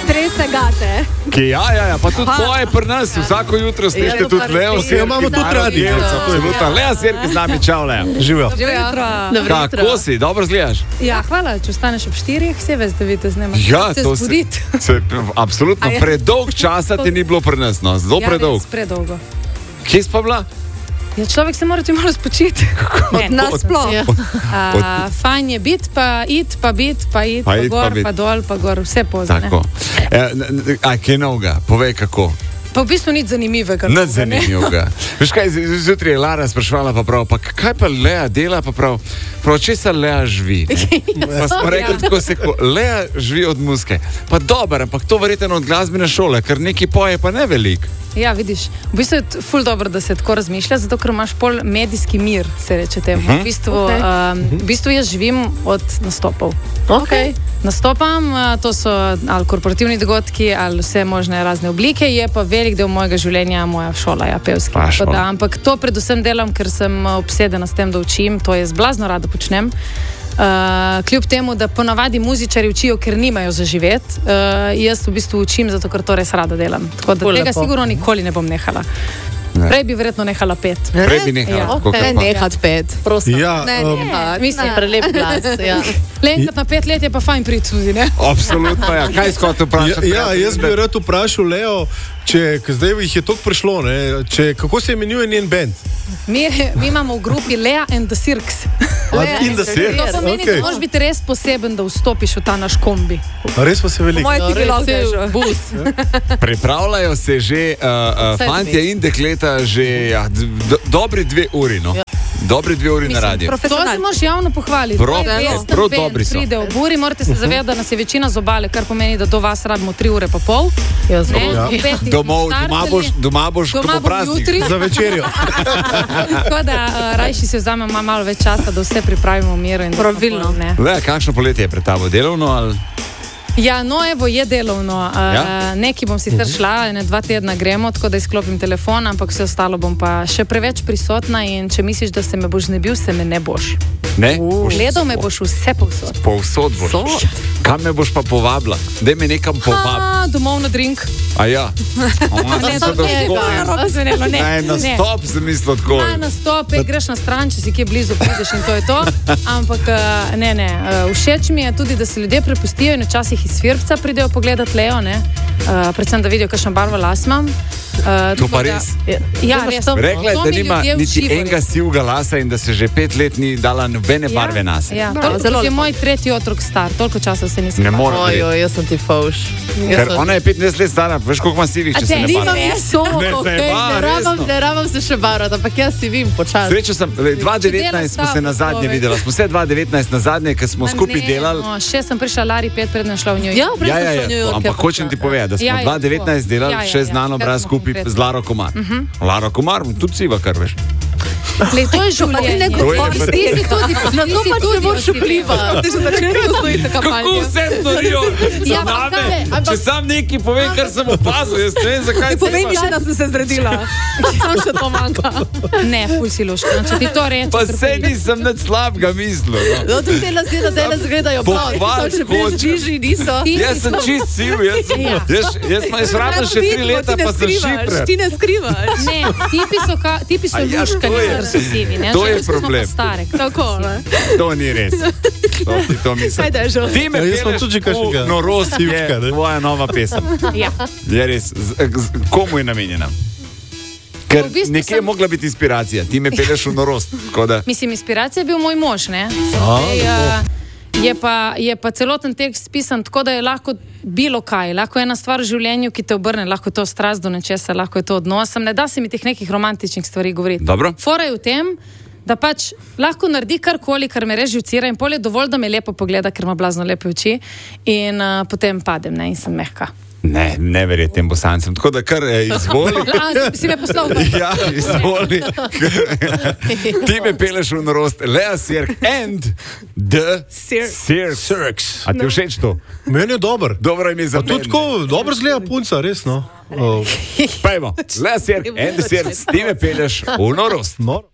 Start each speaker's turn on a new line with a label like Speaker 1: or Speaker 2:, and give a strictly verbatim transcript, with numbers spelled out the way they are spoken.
Speaker 1: Tresegate.
Speaker 2: Ki, ja, ja, ja, pa tudi tvoje pri nas, vsako jutro slišite tudi Leo Sirk.
Speaker 3: Imamo tudi radio.
Speaker 2: Leo Sirk z nami, čau Leo.
Speaker 3: Živijo.
Speaker 2: Kako si, dobro zgledaš?
Speaker 1: Ja, hvala, če ostaneš ob štirih, se veš, da vidite z njima.
Speaker 2: Ja,
Speaker 1: se
Speaker 2: to
Speaker 1: zbuditi.
Speaker 2: se, absolutno, predolg časa ti ni bilo pri nas, no, zelo
Speaker 1: Ja,
Speaker 2: predolg.
Speaker 1: res, predolgo.
Speaker 2: Kje si pa bila?
Speaker 1: Ja, človek se mora ti malo spočiti.
Speaker 4: Od nas sploh.
Speaker 1: Ja. A, fajn je biti, pa id, pa biti, pa id,
Speaker 2: Pa
Speaker 1: pa,
Speaker 2: id, pa
Speaker 1: gor,
Speaker 2: bit.
Speaker 1: pa dol, pa gor, vse pozne.
Speaker 2: Tako. E, n- n- a, kaj novega? Povej kako.
Speaker 1: Pa v bistvu nič zanimivega.
Speaker 2: Nič zanimivega. Veš kaj, z- zjutraj je Lara sprašvala pa prav, pa kaj pa Lea dela pa prav, prav česa Lea živi? Ne? Pa smo rekli tako se, ko Lea živi od muzike. Pa dober, ampak to verjetno od glasbene šole, ker neki poje pa ne velik.
Speaker 1: Ja, vidiš, v bistvu je t- ful dobro, da se tako razmišlja, zato ker imaš pol medijski mir, se reče temu.
Speaker 2: Mhm.
Speaker 1: V bistvu,
Speaker 4: Okay.
Speaker 1: um, v bistvu jaz živim od nastopov.
Speaker 4: Okay.
Speaker 1: Nastopam, uh, to so ali korporativni dogodki, ali vse možne razne oblike, je pa velik del mojega življenja moja šola, ja, pevska.
Speaker 2: Pa
Speaker 1: Tako
Speaker 2: šola.
Speaker 1: da, ampak to predvsem delam, ker sem uh, obsedena s tem, da učim, to jaz blazno rada počnem. Uh, kljub temu, da ponavadi muzičari učijo, ker nimajo za živeti, uh, jaz v bistvu učim, zato ker to res rada delam. Tako da
Speaker 4: Ful
Speaker 1: tega
Speaker 4: lepo.
Speaker 1: sigurno nikoli ne bom nehala.
Speaker 2: Ne.
Speaker 1: Prej bi verjetno nehala pet.
Speaker 2: Prej bi nehal.
Speaker 1: Ja.
Speaker 2: kakor
Speaker 4: Ne
Speaker 2: pa.
Speaker 4: nehat pet, prosim.
Speaker 3: Ja,
Speaker 4: ne
Speaker 3: um,
Speaker 4: nehat.
Speaker 1: mislim,
Speaker 4: Ne. Prelep glas, ja.
Speaker 1: Le enkrat na pet let je pa fajn priti tudi, ne?
Speaker 2: Absolutno, ja. Kaj skot
Speaker 3: Ja,
Speaker 2: vprašati?
Speaker 3: ja, jaz bi rad vprašal Leo, če, ker zdaj jih je toliko prišlo, ne, če, kako se imenuje njen band?
Speaker 1: Mi, mi imamo v grupi Lea and the Cirks.
Speaker 3: Lea and the Cirks,
Speaker 1: To pomeni,
Speaker 3: okej.
Speaker 1: da moraš biti res poseben, da vstopiš v ta naš kombi.
Speaker 3: A res pa se veliko.
Speaker 4: Moje ti bi lahko
Speaker 1: res,
Speaker 4: že.
Speaker 1: bus.
Speaker 2: Pripravljajo se že uh, uh,
Speaker 4: Sedmi.
Speaker 2: fantje in dekleta že ja, d- d- dobri dve uri, no. Dobri dve uri na radiju.
Speaker 1: To se moraš javno pohvaliti.
Speaker 2: Prav,
Speaker 1: To je
Speaker 2: prav,
Speaker 1: res
Speaker 2: prav
Speaker 1: band,
Speaker 2: dobri so.
Speaker 1: pride v buri, morate se zavedati, da nas je večina z obale, kar pomeni, da do vas rabimo tri ure pa pol.
Speaker 4: Jaz
Speaker 1: Ne,
Speaker 3: Ja.
Speaker 1: ob petih
Speaker 2: Domov,
Speaker 1: smo
Speaker 2: doma boš,
Speaker 1: startali.
Speaker 2: doma boš
Speaker 1: Doma
Speaker 2: kot
Speaker 1: bom
Speaker 2: praznik.
Speaker 1: jutri.
Speaker 3: Za večerjo.
Speaker 1: Tako da uh, rajši si vzamem ma- malo več časa, da vse pripravimo v miru. in da smo
Speaker 4: Pravilno.
Speaker 1: pol, ne.
Speaker 2: Le, kakšno poletje je pred tabo? Delovno ali?
Speaker 1: Ja, no, evo, je delovno. Uh,
Speaker 2: Ja?
Speaker 1: Neki bom sicer šla, ne dva tedna gremo, tako da izklopim telefon, ampak vse ostalo bom pa še preveč prisotna in če misliš, da se me boš znebil, se me ne boš.
Speaker 2: Ne? Boš
Speaker 1: Gledal me boš vse povsod.
Speaker 2: Povsod boš.
Speaker 4: Povsod.
Speaker 2: Kam me boš pa povabila? Daj me nekam povab.
Speaker 1: A, domov na drink.
Speaker 2: A ja.
Speaker 1: Ne, to je narobe zvenelo, ne.
Speaker 2: Ne, na
Speaker 1: ne.
Speaker 2: stop sem mislil tako.
Speaker 1: Na, na stop, ej, greš na stran, če si kje blizu, prideš in to je to. Ampak eh, ne, ne. eh, Všeč mi je tudi, da se ljudje prepustijo in včasih iz Firbca pridejo pogledat Leo, ne. Eh, Predvsem, da vidijo, kakšno barvo las imam. Eh,
Speaker 2: To pa
Speaker 1: tako da-
Speaker 2: res.
Speaker 1: Ja, res.
Speaker 2: Rekla je,
Speaker 1: To
Speaker 2: da
Speaker 1: mi
Speaker 2: nima
Speaker 1: ljudje
Speaker 2: niti
Speaker 1: uživajo.
Speaker 2: enega sivega lasa in da se že pet let ni dala nobene barve nas.
Speaker 1: Ja,
Speaker 4: No,
Speaker 1: toliko
Speaker 4: zelo
Speaker 1: kot je
Speaker 4: lepo.
Speaker 1: moj tretji otrok star, toliko časa se nisem.
Speaker 2: Ne
Speaker 1: bala.
Speaker 2: morem.
Speaker 4: Ojo, jaz sem ti fauš.
Speaker 2: Ker ona je petnajst let stara, veš koliko ima sivih, če se ne
Speaker 4: Nimam
Speaker 2: barva.
Speaker 4: jaz so,
Speaker 2: Ne,
Speaker 4: okej,
Speaker 2: se ba,
Speaker 4: ne rabam,
Speaker 2: resno.
Speaker 4: ne rabam se še barati, ampak jaz si vim počasi.
Speaker 2: Srečo sem, le, dva tisoč devetnajst smo se na zadnje videli, smo se dva tisoč devetnajst na zadnje, ker smo skupaj
Speaker 1: Ne,
Speaker 2: delali.
Speaker 1: No, še sem prišla Lari pet, predem šla v New York.
Speaker 4: Ja, prej
Speaker 2: Ja,
Speaker 4: sem
Speaker 2: ja,
Speaker 4: šla v New
Speaker 2: ja,
Speaker 4: York.
Speaker 2: ampak hočem ti povedati, da smo
Speaker 1: Ja, ja,
Speaker 2: dva tisoč devetnajst delali
Speaker 1: Ja, ja,
Speaker 2: še
Speaker 1: ja,
Speaker 2: znano
Speaker 1: takrat
Speaker 2: braz
Speaker 1: smo
Speaker 2: skupaj
Speaker 1: konkretno.
Speaker 2: z Laro Komar. Laro Komar, tudi siva, kar veš.
Speaker 1: Glej, to je življenje.
Speaker 4: ne
Speaker 2: To je
Speaker 4: govori,
Speaker 2: pa-
Speaker 4: ti si tudi, na to
Speaker 1: Ti si
Speaker 4: pač ne
Speaker 1: tudi
Speaker 4: moreš
Speaker 1: osebina.
Speaker 4: vplivati. Ti si začela usvojiti kampanjo.
Speaker 2: vse storijo
Speaker 4: Ja, ampak kaj, ampak-
Speaker 2: Če sam neki povem, kar sem opazil, jaz ne vem, zakaj
Speaker 4: Povej mi še, da sem se zredila. Sam še to manjka.
Speaker 1: Ne, ful si luška. Če ti to rečem.
Speaker 2: Pa se nisem nič slabega mislil. No.
Speaker 4: No, tudi te lasje na tebe zgledajo prav.
Speaker 2: Pohval
Speaker 4: Ti so še
Speaker 2: hočem.
Speaker 4: bližji, niso.
Speaker 1: Ti
Speaker 2: Jaz
Speaker 1: si
Speaker 2: sem
Speaker 1: to-
Speaker 2: čist siv, jaz sem,
Speaker 1: Ja.
Speaker 2: jaz, jaz sem jaz rabim še tri leta, pa sem šipre.
Speaker 4: Ti ne skrivaš.
Speaker 1: Ne, tipi so, ka, tipi so
Speaker 2: A ja,
Speaker 1: luškani,
Speaker 2: to je-
Speaker 1: ker so sivi. Ne?
Speaker 2: to je
Speaker 1: Ženske smo pa
Speaker 2: problem.
Speaker 1: stare.
Speaker 4: Tako, ne.
Speaker 2: To ni res. To, ti to mislim.
Speaker 4: Ajde, žal.
Speaker 2: Ti me
Speaker 3: Ja, jaz imam
Speaker 2: peleš
Speaker 3: tudi že
Speaker 2: v
Speaker 3: kakšnega
Speaker 2: norost,
Speaker 3: sivčka,
Speaker 2: je
Speaker 3: ne.
Speaker 2: tvoja nova pesem.
Speaker 1: Ja.
Speaker 2: Je res, z, z, komu je namenjena? Ker
Speaker 1: V bistvu
Speaker 2: nekje je
Speaker 1: sem-
Speaker 2: mogla biti inspiracija, ti me peleš v norost. tako Da,
Speaker 1: Mislim, inspiracija je bil moj mož. Ne?
Speaker 3: A,
Speaker 1: Zdaj, uh, je, pa, je pa celoten tekst pisan tako, da je lahko bilo kaj. Lahko je ena stvar v življenju, ki te obrne, lahko je to strast do nečesa, lahko je to odnos. Sem, ne da se mi teh nekih romantičnih stvari govoriti.
Speaker 2: Dobro.
Speaker 1: Fora je v tem, da pač lahko naredi karkoli, kar me res živcira in pol je dovolj, da me lepo pogleda, ker ima blazno lepe oči in uh, potem padem, ne, in sem mehka.
Speaker 2: ne, ne verjeti tem bosancem. Tako da kar eh, izvoli.
Speaker 1: A, si me poslal?
Speaker 2: Ja, izvoli. Ti me peleš v norost. Lea Sirk and the
Speaker 4: Sirk.
Speaker 2: Sirks. A ti všeč to?
Speaker 3: Meni je dober.
Speaker 2: Dobro ime za
Speaker 3: Pa tudi tako, dobro zgleda punca, res, no. Uh,
Speaker 2: Pejmo. Lea Sirk and the Sirks. Ti me peleš v norost.
Speaker 3: no.